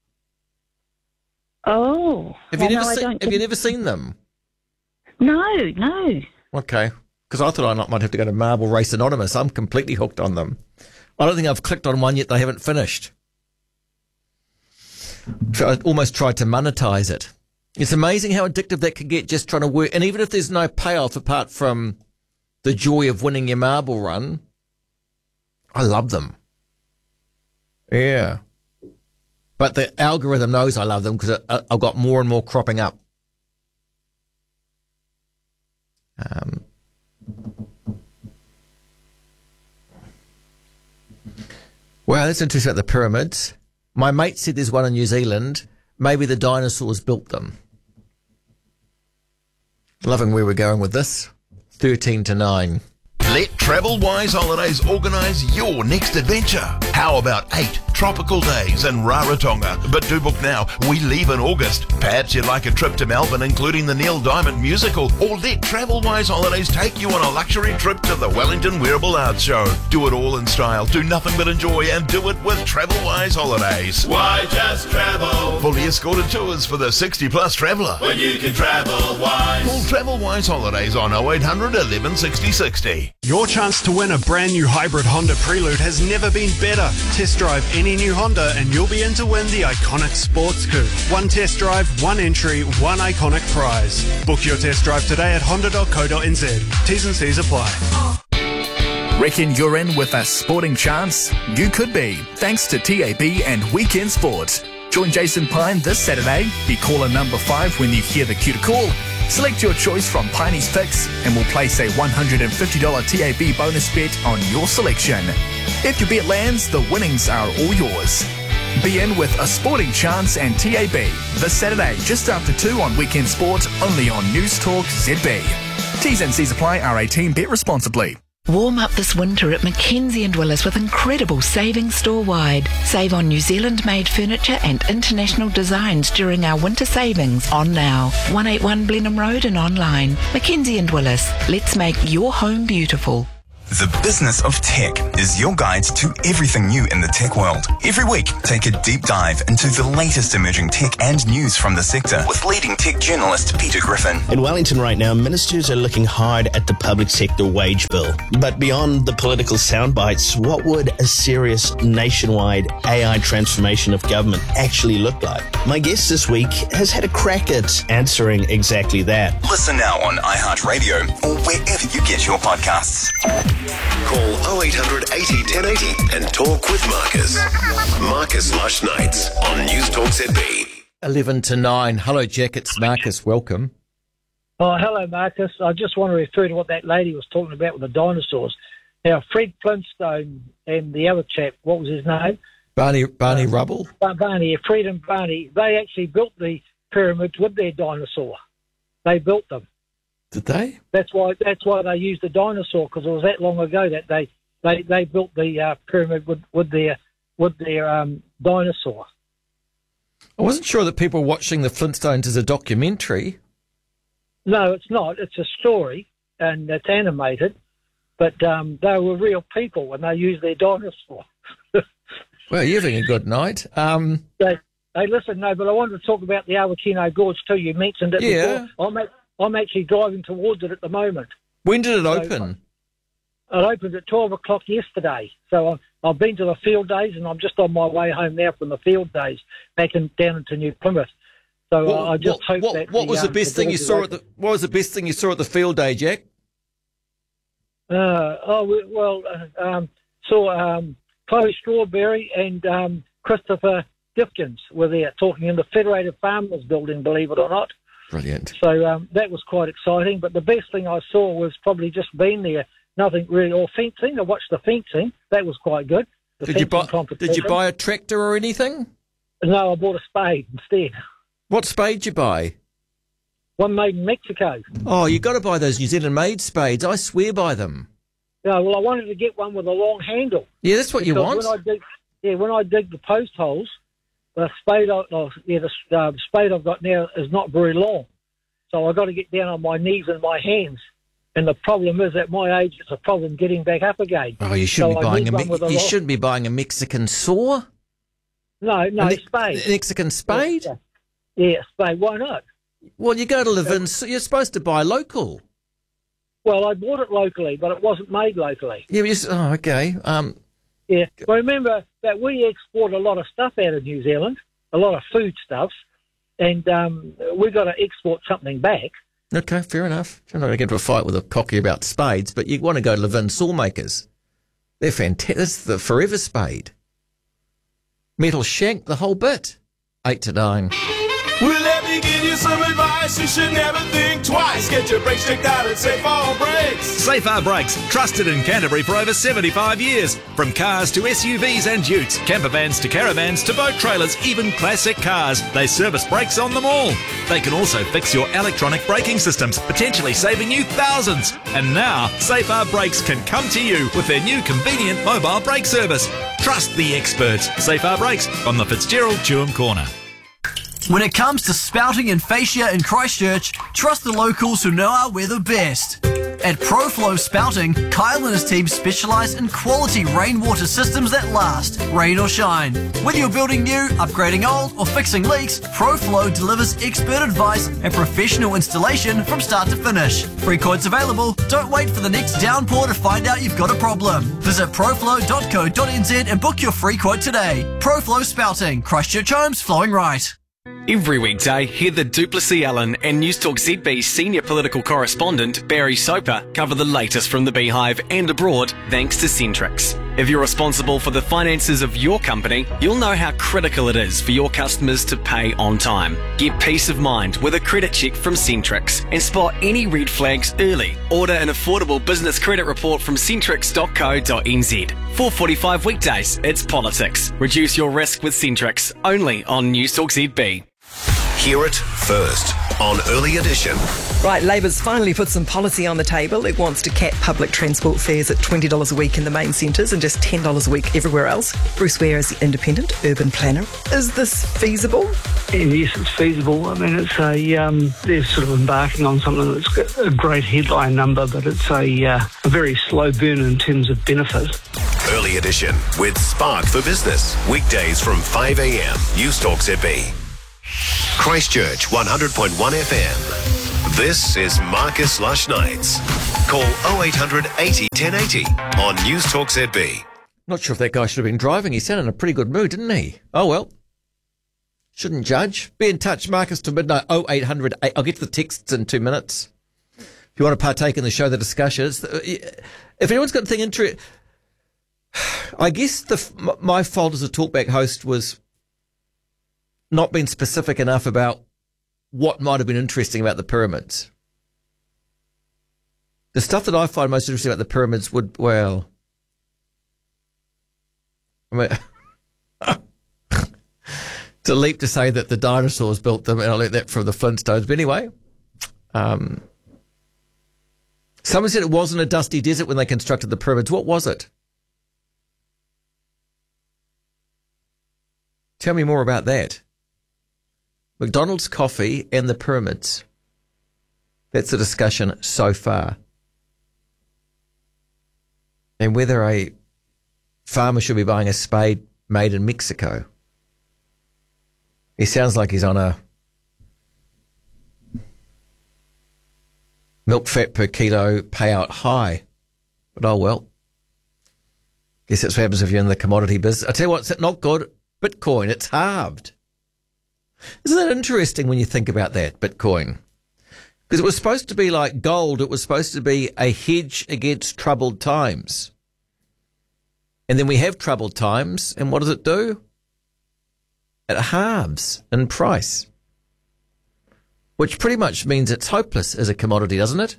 [SPEAKER 21] Oh.
[SPEAKER 1] Have you never seen them?
[SPEAKER 21] No.
[SPEAKER 1] Okay. Because I thought I might have to go to Marble Race Anonymous. I'm completely hooked on them. I don't think I've clicked on one yet. They haven't finished. So I almost tried to monetize it. It's amazing how addictive that can get, just trying to work. And even if there's no payoff apart from the joy of winning your marble run, I love them. Yeah. But the algorithm knows I love them because I've got more and more cropping up. Well, that's interesting about the pyramids. My mate said there's one in New Zealand. Maybe the dinosaurs built them. Loving where we're going with this. 13 to 9.
[SPEAKER 7] Let TravelWise Holidays organise your next adventure. How about 8 tropical days in Rarotonga? But do book now. We leave in August. Perhaps you'd like a trip to Melbourne, including the Neil Diamond musical, or let TravelWise Holidays take you on a luxury trip to the Wellington Wearable Arts Show. Do it all in style. Do nothing but enjoy, and do it with TravelWise Holidays.
[SPEAKER 18] Why just travel?
[SPEAKER 7] Fully escorted tours for the 60-plus traveller.
[SPEAKER 18] When you can travel wise.
[SPEAKER 7] Call TravelWise Holidays on 0800 11 60 60.
[SPEAKER 2] Your chance to win a brand new hybrid Honda Prelude has never been better. Test drive any new Honda and you'll be in to win the iconic Sports Coupe. One test drive, one entry, one iconic prize. Book your test drive today at honda.co.nz. T's and C's apply.
[SPEAKER 22] Reckon you're in with a sporting chance? You could be, thanks to TAB and Weekend Sport. Join Jason Pine this Saturday. Be caller number 5 when you hear the cue to call. Select your choice from Piney's picks and we'll place a $150 TAB bonus bet on your selection. If your bet lands, the winnings are all yours. Be in with a sporting chance and TAB this Saturday just after 2 on Weekend Sport, only on News Talk ZB. T's and C's apply. R18. Bet responsibly.
[SPEAKER 23] Warm up this winter at Mackenzie & Willis with incredible savings store-wide. Save on New Zealand-made furniture and international designs during our winter savings on now. 181 Blenheim Road and online. Mackenzie & Willis. Let's make your home beautiful.
[SPEAKER 24] The Business of Tech is your guide to everything new in the tech world. Every week, take a deep dive into the latest emerging tech and news from the sector with leading tech journalist Peter Griffin.
[SPEAKER 25] In Wellington right now, ministers are looking hard at the public sector wage bill. But beyond the political sound bites, what would a serious nationwide AI transformation of government actually look like? My guest this week has had a crack at answering exactly that.
[SPEAKER 24] Listen now on iHeartRadio or wherever you get your podcasts.
[SPEAKER 7] Call 0800 80 1080 and talk with Marcus. Marcus Lush Nights on News Talk ZB.
[SPEAKER 1] 11 to 9. Hello, Jack. It's Marcus. Welcome.
[SPEAKER 26] Oh, hello, Marcus. I just want to refer to what that lady was talking about with the dinosaurs. Now, Fred Flintstone and the other chap, what was his name?
[SPEAKER 1] Barney Rubble?
[SPEAKER 26] Barney, Fred and Barney, they actually built the pyramids with their dinosaur. They built them.
[SPEAKER 1] Did they?
[SPEAKER 26] That's why they used the dinosaur, because it was that long ago that they built the pyramid with their dinosaur.
[SPEAKER 1] I wasn't sure that people watching the Flintstones as a documentary.
[SPEAKER 26] No, it's not. It's a story, and it's animated, but they were real people, and they used their dinosaur.
[SPEAKER 1] Well, you're having a good night.
[SPEAKER 26] Hey, listen, no, but I wanted to talk about the Awakino Gorge too. You mentioned it before. I'm actually driving towards it at the moment.
[SPEAKER 1] When did it open?
[SPEAKER 26] It opened at 12 o'clock yesterday. So I've been to the field days, and I'm just on my way home now from the field days down into New Plymouth. So I just hope that.
[SPEAKER 1] What was the best thing you saw at the? What was the best thing you saw at the field day, Jack?
[SPEAKER 26] Saw Chloe Strawberry and Christopher Difkins were there talking in the Federated Farmers Building, believe it or not.
[SPEAKER 1] Brilliant.
[SPEAKER 26] So that was quite exciting. But the best thing I saw was probably just being there. Nothing really, or fencing. I watched the fencing. That was quite good.
[SPEAKER 1] Did you buy a tractor or anything?
[SPEAKER 26] No, I bought a spade instead.
[SPEAKER 1] What spade did you buy?
[SPEAKER 26] One made in Mexico.
[SPEAKER 1] Oh, you got to buy those New Zealand-made spades. I swear by them.
[SPEAKER 26] Yeah, well, I wanted to get one with a long handle.
[SPEAKER 1] Yeah, that's what you want.
[SPEAKER 26] When I dig the post holes, the spade, the spade I've got now is not very long, so I've got to get down on my knees and my hands. And the problem is, at my age, it's a problem getting back up again.
[SPEAKER 1] Oh, you shouldn't be buying a Mexican saw.
[SPEAKER 26] No, spade.
[SPEAKER 1] A Mexican spade?
[SPEAKER 26] Yeah, spade. Why not?
[SPEAKER 1] Well, you go to Levin, so you're supposed to buy local.
[SPEAKER 26] Well, I bought it locally, but it wasn't made locally.
[SPEAKER 1] Yeah, okay.
[SPEAKER 26] Yeah, but remember that we export a lot of stuff out of New Zealand, a lot of food stuff, and we've got to export something back.
[SPEAKER 1] Okay, fair enough. I'm not going to get into a fight with a cocky about spades, but you want to go to Levin Sawmakers. They're fantastic. That's the forever spade. Metal shank, the whole bit. 8 to 9.
[SPEAKER 18] Well, let me give you some advice. You should never think twice. Get your brakes checked out at Safar Brakes.
[SPEAKER 3] Safar Brakes, trusted in Canterbury for over 75 years. From cars to SUVs and utes, camper vans to caravans to boat trailers, even classic cars. They service brakes on them all. They can also fix your electronic braking systems, potentially saving you thousands. And now, Safar Brakes can come to you with their new convenient mobile brake service. Trust the experts. Safar Brakes on the Fitzgerald Chewham Corner.
[SPEAKER 4] When it comes to spouting and fascia in Christchurch, trust the locals who know our weather best. At ProFlow Spouting, Kyle and his team specialise in quality rainwater systems that last, rain or shine. Whether you're building new, upgrading old, or fixing leaks, ProFlow delivers expert advice and professional installation from start to finish. Free quotes available. Don't wait for the next downpour to find out you've got a problem. Visit proflow.co.nz and book your free quote today. ProFlow Spouting, Christchurch Homes flowing right.
[SPEAKER 5] Every weekday, Heather Duplessis Allen and Newstalk ZB senior political correspondent Barry Soper cover the latest from the Beehive and abroad thanks to Centrix. If you're responsible for the finances of your company, you'll know how critical it is for your customers to pay on time. Get peace of mind with a credit check from Centrix and spot any red flags early. Order an affordable business credit report from centrix.co.nz. 4:45 weekdays, it's politics. Reduce your risk with Centrix, only on Newstalk ZB.
[SPEAKER 7] Hear it first on Early Edition.
[SPEAKER 6] Right, Labor's finally put some policy on the table. It wants to cap public transport fares at $20 a week in the main centres and just $10 a week everywhere else. Bruce Ware is the independent urban planner. Is this feasible?
[SPEAKER 8] Yes, it's feasible. I mean, it's they're sort of embarking on something that's got a great headline number, but it's a very slow burn in terms of benefit.
[SPEAKER 7] Early Edition with Spark for Business. Weekdays from 5 a.m. Newstalk ZB. Christchurch 100.1 FM. This is Marcus Lush Nights. Call 0800 80 1080 on Newstalk ZB.
[SPEAKER 1] Not sure if that guy should have been driving. He sounded in a pretty good mood, didn't he? Oh, well. Shouldn't judge. Be in touch, Marcus, to midnight, 0800. I'll get to the texts in 2 minutes. If you want to partake in the show, the discussions. If anyone's got anything interesting, I guess my fault as a talkback host was not being specific enough about what might have been interesting about the pyramids. The stuff that I find most interesting about the pyramids would, well, I mean, it's a leap to say that the dinosaurs built them, and I learned that from the Flintstones. But anyway, someone said it wasn't a dusty desert when they constructed the pyramids. What was it? Tell me more about that. McDonald's coffee and the pyramids. That's the discussion so far. And whether a farmer should be buying a spade made in Mexico. He sounds like he's on a milk fat per kilo payout high. But oh well. Guess that's what happens if you're in the commodity business. I tell you what, it's not good. Bitcoin, it's halved. Isn't that interesting when you think about that, Bitcoin? Because it was supposed to be like gold. It was supposed to be a hedge against troubled times. And then we have troubled times, and what does it do? It halves in price. Which pretty much means it's hopeless as a commodity, doesn't it?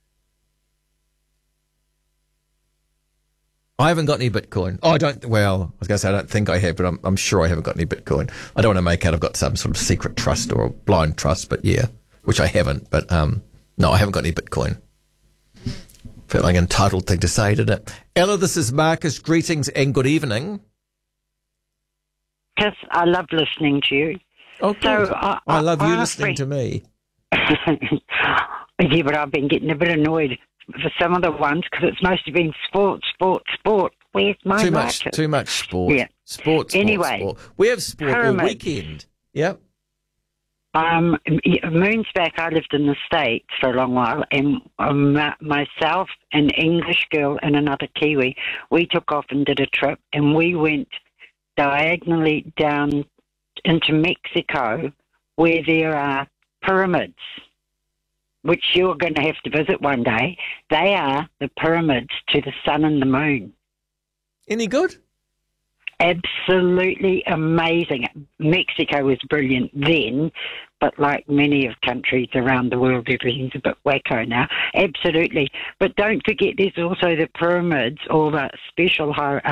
[SPEAKER 1] I haven't got any Bitcoin. Oh, I was going to say I don't think I have, but I'm sure I haven't got any Bitcoin. I don't want to make out I've got some sort of secret trust or a blind trust, but yeah, which I haven't. But no, I haven't got any Bitcoin. Felt like an entitled thing to say, didn't it? Ella, this is Marcus. Greetings and good evening.
[SPEAKER 9] Yes, I love listening to you.
[SPEAKER 1] Oh, good. So, I love you listening to me.
[SPEAKER 9] Yeah, but I've been getting a bit annoyed for some of the ones because it's mostly been sport. Where's my
[SPEAKER 1] too much sport.
[SPEAKER 9] Yeah.
[SPEAKER 1] Sport.
[SPEAKER 9] Anyway,
[SPEAKER 1] we have sport
[SPEAKER 9] pyramids.
[SPEAKER 1] all weekend. Yep.
[SPEAKER 9] Moons back, I lived in the States for a long while, and myself, an English girl, and another Kiwi, we took off and did a trip, and we went diagonally down into Mexico, where there are pyramids, which you're going to have to visit one day. They are the pyramids to the sun and the moon.
[SPEAKER 1] Any good?
[SPEAKER 9] Absolutely amazing. Mexico was brilliant then, but like many of countries around the world, everything's a bit wacko now. Absolutely. But don't forget there's also the pyramids, or the special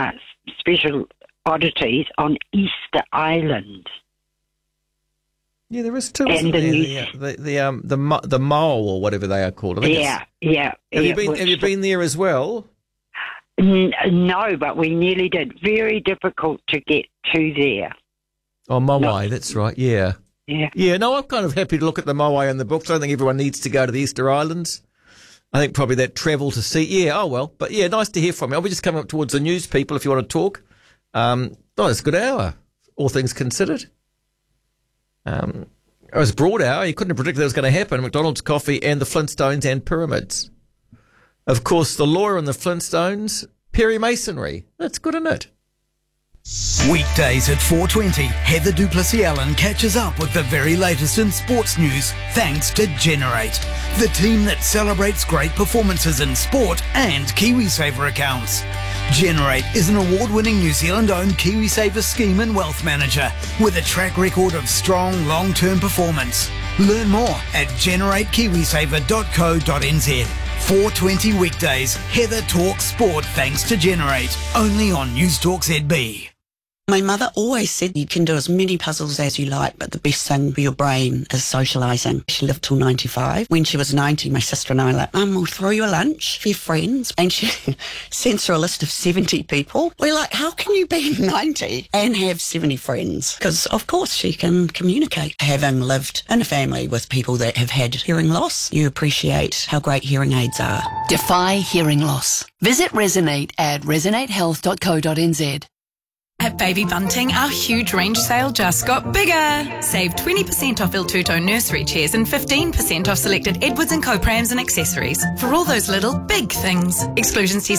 [SPEAKER 9] oddities on Easter Island.
[SPEAKER 1] Yeah, there is two. And the mole, or whatever they are called.
[SPEAKER 9] Yeah.
[SPEAKER 1] Have you been there as well?
[SPEAKER 9] No, but we nearly did. Very difficult to get to there.
[SPEAKER 1] Oh, Moai, that's right. Yeah. Yeah, no, I'm kind of happy to look at the Moai in the books. I don't think everyone needs to go to the Easter Islands. I think probably that travel to see. Yeah, oh well. But yeah, nice to hear from you. I'll be just coming up towards the news, people, if you want to talk. It's a good hour, all things considered. It was a broad hour. You couldn't have predicted that was going to happen. McDonald's coffee and the Flintstones and pyramids. Of course, the lawyer and the Flintstones, Perry Masonry. That's good, isn't it?
[SPEAKER 10] Weekdays at 4:20, Heather Duplessis-Allen catches up with the very latest in sports news thanks to Generate, the team that celebrates great performances in sport and KiwiSaver accounts. Generate is an award-winning New Zealand-owned KiwiSaver scheme and wealth manager with a track record of strong long-term performance. Learn more at generatekiwisaver.co.nz. 4:20 weekdays, Heather talks sport thanks to Generate, only on News Talk ZB.
[SPEAKER 11] My mother always said you can do as many puzzles as you like, but the best thing for your brain is socialising. She lived till 95. When she was 90, my sister and I were like, Mum, we'll throw you a lunch for your friends. And she sends her a list of 70 people. We're like, how can you be 90 and have 70 friends? Because, of course, she can communicate. Having lived in a family with people that have had hearing loss, you appreciate how great hearing aids are.
[SPEAKER 12] Defy hearing loss. Visit Resonate at resonatehealth.co.nz.
[SPEAKER 13] At Baby Bunting, our huge range sale just got bigger. Save 20% off Il Tutto nursery chairs and 15% off selected Edwards & Co prams and accessories for all those little big things. Exclusions